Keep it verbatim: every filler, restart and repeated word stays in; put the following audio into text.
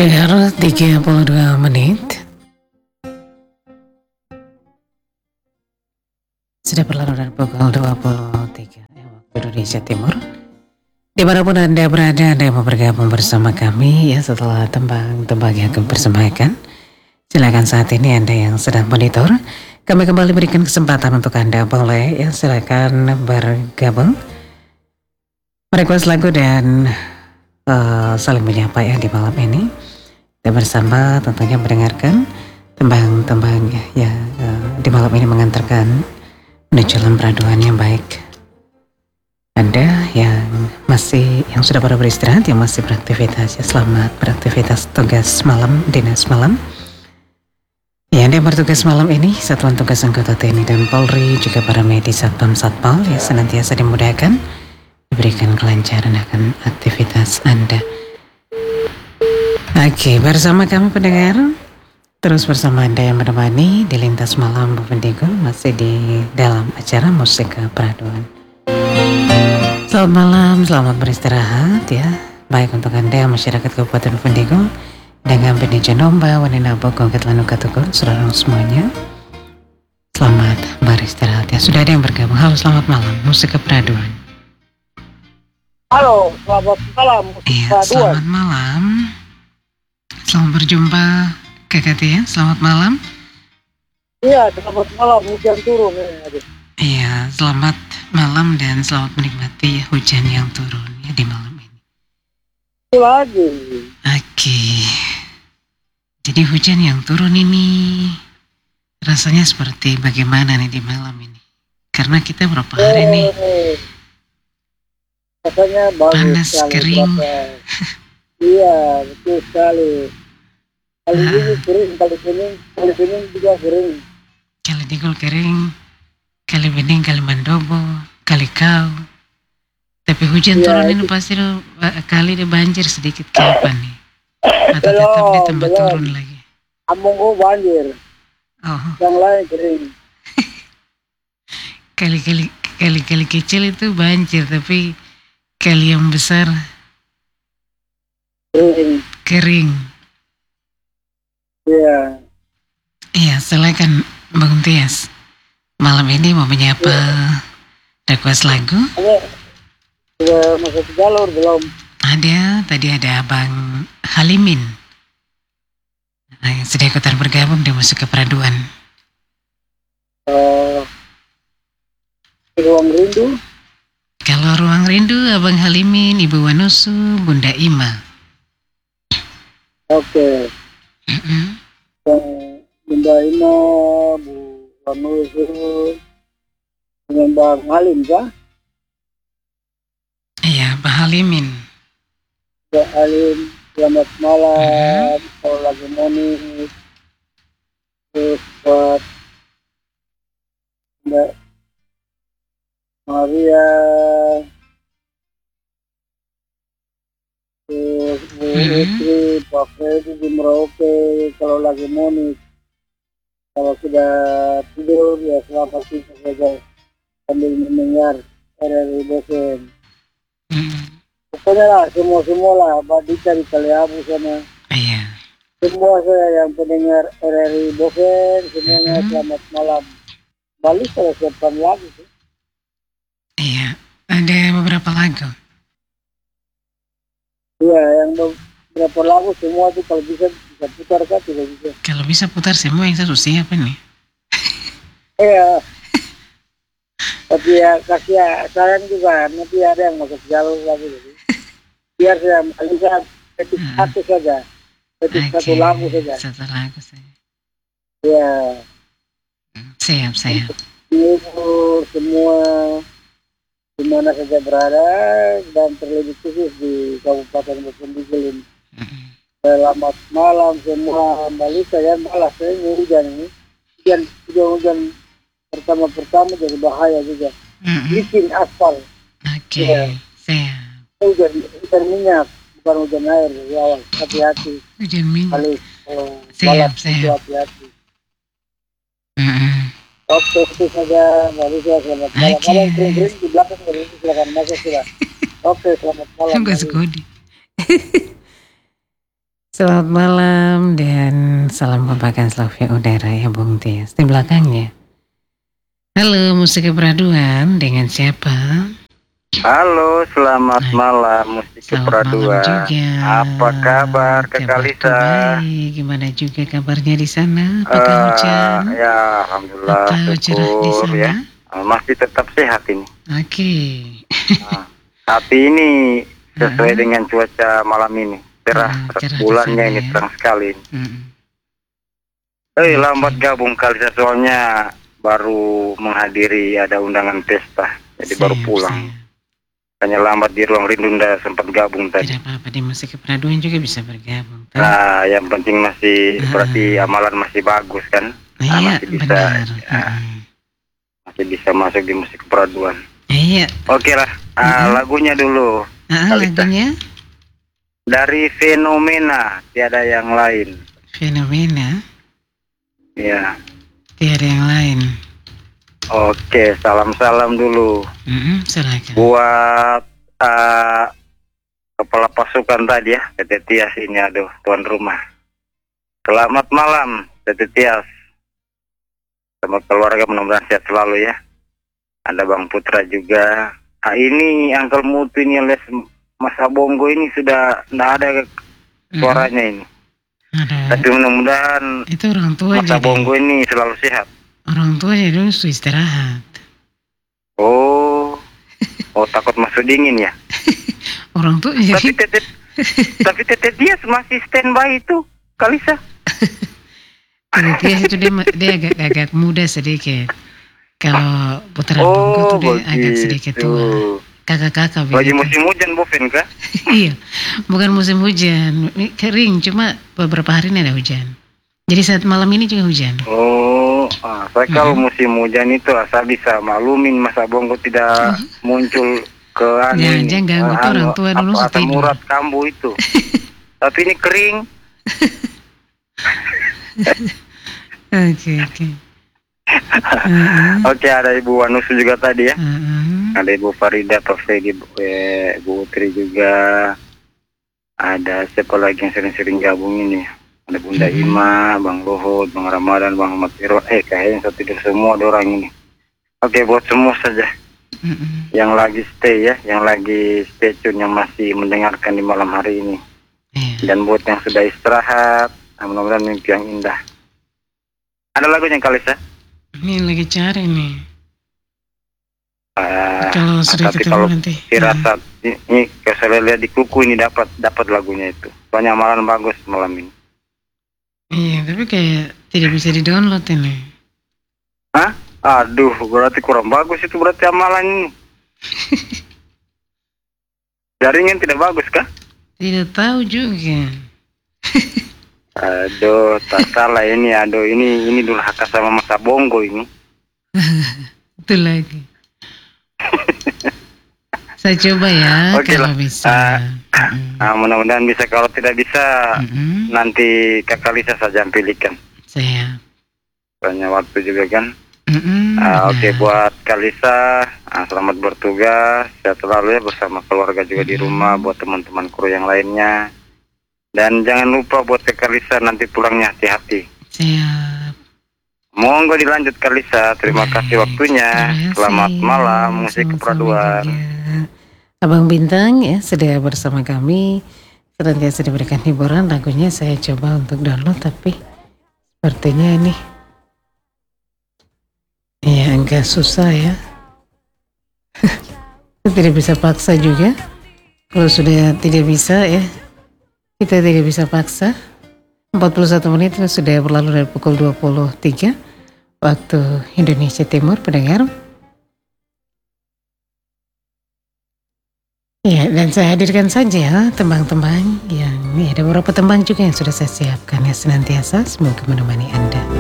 Pendengar tiga puluh dua menit sudah berlalu dari pukul dua puluh tiga waktu Indonesia Timur. Dimanapun Anda berada, Anda mau bergabung bersama kami ya setelah tembang-tembang yang akan bersamakan. Silakan saat ini Anda yang sedang monitor, kami kembali berikan kesempatan untuk Anda boleh ya silakan bergabung, merequest lagu dan uh, saling menyapa ya di malam ini. Dan bersama tentunya mendengarkan tembang-tembang ya, ya uh, di malam ini mengantarkan menuju dalam peraduan yang baik. Anda yang masih yang sudah pada beristirahat, yang masih beraktivitas ya selamat beraktivitas tugas malam, dinas malam. Ya, Anda yang bertugas malam ini, Satuan Tugas Anggota T N I dan Polri, juga para medis Satpam Satpal ya senantiasa dimudahkan, diberikan kelancaran akan aktivitas Anda. Oke, bersama kami pendengar, terus bersama Anda yang menemani di Lintas Malam Bupendigo, masih di dalam acara Musik Peraduan. Selamat malam, selamat beristirahat ya. Baik untuk Anda masyarakat Kabupaten Bupendigo, dengan Beneja Nomba, Waninabo, Kongket Lanu Katukur, saudara semuanya. Selamat beristirahat ya. Sudah ada yang bergabung. Halo, selamat malam, Musik Peraduan. Halo, selamat malam. Iya, selamat malam. Selamat berjumpa Kakak Tia, selamat malam. Iya, selamat malam, hujan turun ya. Iya, selamat malam dan selamat menikmati hujan yang turun ya di malam ini. Itu lagi. Oke, jadi hujan yang turun ini rasanya seperti bagaimana nih di malam ini? Karena kita berapa hari nih Eh, Rasanya bagus panas, sekali, kering. berapa- Iya, betul sekali. Kali Ah. ini kering, kali ini, kali ini juga kering. Kali digul kering, kali bening, kali mandobo, kali kau. Tapi hujan Iya, turun ini itu. pasti lo, eh, kali dia banjir sedikit kapan nih? Atau Belum, tetap dia tambah belum. turun lagi? Amonggo banjir, Oh, yang lain kering. kali-kali kali-kali kecil itu banjir, tapi kali yang besar Kering, kering. iya. Iya, silakan Bang Tias. Malam ini mau menyapa request lagu. Ini sudah masuk ke jalur belum? Ada, tadi ada Abang Halimin. Nah, yang sudah ikutan bergabung di Musik Peraduan. Eh, Ruang rindu. Kalau Ruang Rindu, Abang Halimin, Ibu Wanusu, Bunda Ima. Oke. Mm-mm. Yang Bunda Ina, Bu Wanusu, dengan Bang Halim kah? Iya, Bang Halimin. Bang Halim, selamat malam. Kalau lagi monis, terus buat Mbak Maria, terus Bu Mhm. Istri, Pak Freddy di Merauke, kalau lagi monis. Kalau sudah tidur, ya selamat tidur saja sambil mendengar R R I Bosen. Mm-mm. Pokoknya lah, semua-semua lah, Pak Dika di Kaliabu sana. Iya. Semua saya yang pendengar R R I Bosen, semuanya Mhm. selamat malam. Balik saya siapkan lagi sih. Iya, ada beberapa lagu. Iya, yang beberapa lagu semua tuh kalau bisa bisa putar kan, tidak bisa. Kalau bisa putar semua yang saya sudah siapin nih. Iya. Tapi ya kasih ya, sayang juga, nanti ada yang masuk jalur lagi. Jadi. Biar saya bisa ketik Hmm. satu saja, ketik Oke, satu lagu saja. satu lagu saja. Ya, Siap, siap. itu semua di mana saja berada dan terlebih khusus di Kabupaten Bupendigo ini. Mm-mm. Selamat malam semua. Kembali saya malas saya ini hujan ini. Hujan hujan pertama-pertama jadi bahaya juga. Mm-mm. Bikin aspal. Oke, Iya. siap. Hujan hujan minyak bukan hujan air. Ya, hati-hati. Hujan minyak. Kali kalau Siap, balap itu siap. hati-hati. Mm-mm. Oke, itu saja. Mbak Lisa, selamat malam. Oke. Kalau kering-kering di belakang Mbak Lisa, silakan masuk sudah. Oke, selamat malam. Enggak Mbak Lisa. sekodi. Selamat malam dan salam kompakan Slavia Udara ya Bung Tias di belakangnya. Halo musik keperaduan dengan siapa? Halo, selamat Hai. malam musik Selamat malam keperaduan. juga. Apa kabar Kak Kabarku Kalisa? baik. Gimana juga kabarnya di sana? Apakah Eh, hujan ya, alhamdulillah atau cerah di syukur sana? ya. Eh, Masih tetap sehat ini. Oke. Nah, tapi ini sesuai Ah, dengan cuaca malam ini. Cerah, ah, cerah di bulannya sana ini ya. terang sekali. Mm-mm. Eh, Oke. lambat gabung Kalisa soalnya baru menghadiri ada undangan pesta. Jadi baru Siap, pulang. siap. Hanya lambat di ruang rindu ndak sempat gabung tadi. Tidak apa-apa, di musik keperaduan juga bisa bergabung. Kan? Nah, yang penting masih Ah, berarti amalan masih bagus kan? Nah, iya, masih bisa benar. ya, Mm-mm. masih bisa masuk di musik peraduan. Iya. Oke lah, ah, Mm-mm. lagunya dulu. Ah, Kalista. lagunya Dari Fenomena, tiada yang lain. Fenomena, Ya. tiada yang lain. Oke, salam-salam dulu Mm-mm, silakan. buat ah, kepala pasukan tadi ya, Tete Tias ini, aduh, tuan rumah. Selamat malam, Tete Tias. Sama keluarga mudah-mudahan sehat selalu ya. Ada Bang Putra juga. Nah, ini Uncle Mutu ini alias Mas Abonggo ini sudah tidak ada suaranya ini. Ada. Tapi mudah-mudahan Itu orang tua Mas jadi. Abonggo ini selalu sehat. Orang tua jadi dulu sudah istirahat. Oh, oh takut masuk dingin ya. Orang tua Tapi jadi. tete, tapi tete dia masih standby itu, Kalisa. Kalau dia itu dia, ma- dia agak agak muda sedikit. Kalau putra Bonggo Oh, tuh dia agak sedikit begitu. tua. Kakak-kakak Lagi begitu. musim hujan, Boven kah? Iya, bukan musim hujan, ini kering, cuma beberapa hari ini ada hujan. Jadi saat malam ini juga hujan. Oh, ah, saya kalau musim hujan itu asal bisa maklumin Mas Abonggo tidak muncul ke anu Jangan, ini. jangan ganggu tuh orang tua dulu apa, asam tidur. urat kambuh itu. Tapi ini kering. Oke, oke. Uh-uh, Oke, ada Ibu Wanusu juga tadi ya. uh-uh. Ada Ibu Farida, Pak Fegi, Bu eh, Bu Utri juga. Ada siapa lagi yang sering-sering gabung ini? Ada Bunda Mhm. Ima, Bang Luhut, Bang Ramadan, Bang Ahmad Iro. Eh, kayaknya saya tidur semua ada orang ini. Oke, buat semua saja Uh-uh. yang lagi stay ya, yang lagi stay tune, yang masih mendengarkan di malam hari ini. Iya. Dan buat yang sudah istirahat, mudah-mudahan mimpi yang indah. Ada lagunya Kalisa? Ini lagi cari nih. Uh, Kalau sudah tapi ketemu kalau nanti. firasat ini, ini kalau saya lihat di kuku ini dapat dapat lagunya itu. Banyak amalan bagus malam ini. Iya, tapi kayak tidak bisa di-download ini. Hah? Aduh, berarti kurang bagus itu berarti amalan ini. Jaringan tidak bagus kah? Tidak tahu juga. Aduh, tak salah ini. Aduh, ini ini durhaka sama Mas Abonggo ini. Itu lagi. Saya coba ya Oke kalau lah. bisa. Ah, Mm-mm. Nah, mudah-mudahan bisa. Kalau tidak bisa, Mm-mm. nanti Kak Kalisa saja yang pilihkan. Saya. Soalnya waktu juga kan. Mm-mm, Ah, Oke, benar. buat Kalisa, ah, selamat bertugas. Sehat selalu ya bersama keluarga juga di rumah. Buat teman-teman kru yang lainnya. Dan jangan lupa buat Kak Kalisa nanti pulangnya hati-hati. Siap. Monggo dilanjut Kalisa. Terima Baik. kasih waktunya. Terima kasih. Selamat malam musik Sama-sama keperaduan. juga. Abang Bintang ya sudah bersama kami. Senantiasa diberikan hiburan. Lagunya saya coba untuk download tapi sepertinya ini ya agak susah ya. Tidak bisa paksa juga. Kalau sudah tidak bisa ya, kita tidak bisa paksa. empat puluh satu menit sudah berlalu dari pukul dua puluh tiga waktu Indonesia Timur, pendengar. Ya, dan saya hadirkan saja tembang-tembang yang, ya, ada beberapa tembang juga yang sudah saya siapkan ya senantiasa, semoga menemani Anda.